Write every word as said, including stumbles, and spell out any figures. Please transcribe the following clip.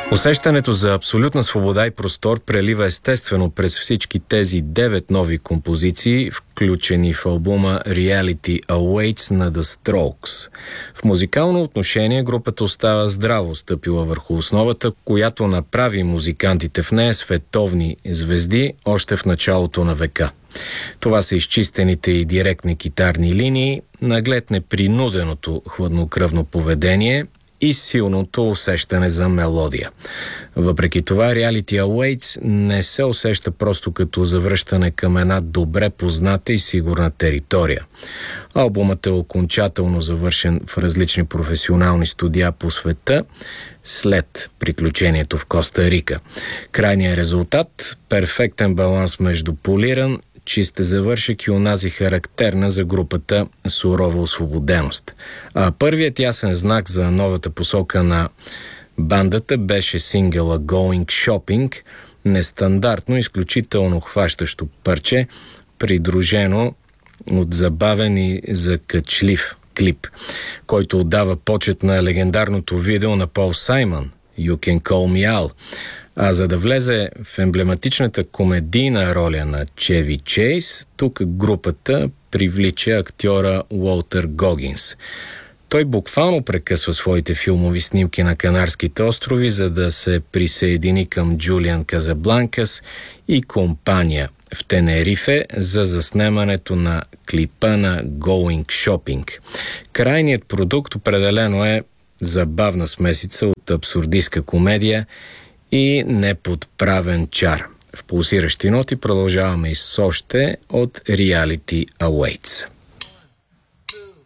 Усещането за абсолютна свобода и простор прелива естествено през всички тези девет нови композиции, включени в албума Reality Awaits на The Strokes. В музикално отношение групата остава здраво стъпила върху основата, която направи музикантите в нея световни звезди още в началото на века. Това са изчистените и директни китарни линии, наглед непринуденото хладнокръвно поведение и силното усещане за мелодия. Въпреки това, Reality Awaits не се усеща просто като завръщане към една добре позната и сигурна територия. Албумът е окончателно завършен в различни професионални студия по света след приключението в Коста Рика. Крайният резултат – перфектен баланс между полиран, чист завършек и онази характерна за групата сурова освободеност. А първият ясен знак за новата посока на бандата беше сингъла Going Shopping, нестандартно, изключително хващащо парче, придружено от забавен и закачлив клип, който отдава почет на легендарното видео на Пол Саймън You Can Call Me Al. А за да влезе в емблематичната комедийна роля на Чеви Чейз, тук групата привлича актьора Уолтер Гогинс. Той буквално прекъсва своите филмови снимки на Канарските острови, за да се присъедини към Джулиан Казабланкас и компания в Тенерифе за заснемането на клипа на Going Shopping. Крайният продукт определено е забавна смесица от абсурдистка комедия и неподправен чар. В пулсиращи ноти продължаваме и с още от Reality Awaits.